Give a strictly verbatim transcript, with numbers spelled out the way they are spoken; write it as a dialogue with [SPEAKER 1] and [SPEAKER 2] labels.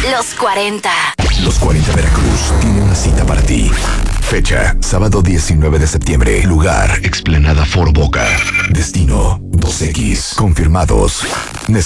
[SPEAKER 1] Los cuarenta.
[SPEAKER 2] Los cuarenta Veracruz tiene una cita para ti. Fecha, sábado diecinueve de septiembre. Lugar, Explanada Fort Boca. Destino, dos equis. Confirmados.